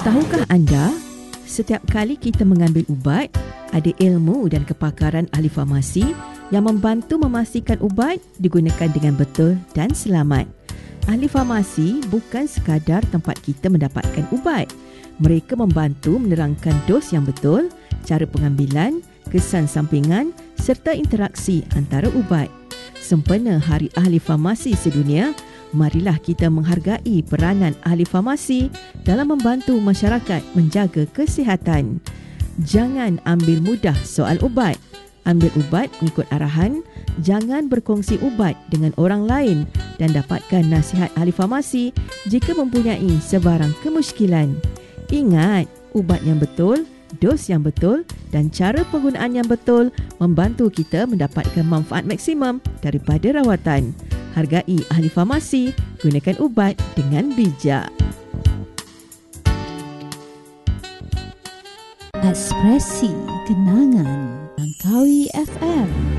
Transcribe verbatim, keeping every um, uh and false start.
Tahukah anda, setiap kali kita mengambil ubat, ada ilmu dan kepakaran ahli farmasi yang membantu memastikan ubat digunakan dengan betul dan selamat. Ahli farmasi bukan sekadar tempat kita mendapatkan ubat. Mereka membantu menerangkan dos yang betul, cara pengambilan, kesan sampingan serta interaksi antara ubat. Sempena Hari Ahli Farmasi Sedunia, marilah kita menghargai peranan ahli farmasi dalam membantu masyarakat menjaga kesihatan. Jangan ambil mudah soal ubat. Ambil ubat mengikut arahan, jangan berkongsi ubat dengan orang lain dan dapatkan nasihat ahli farmasi jika mempunyai sebarang kemusykilan. Ingat, ubat yang betul, dos yang betul dan cara penggunaan yang betul membantu kita mendapatkan manfaat maksimum daripada rawatan. Hargai ahli farmasi, gunakan ubat dengan bijak. Ekspresi Kenangan Langkawi F M.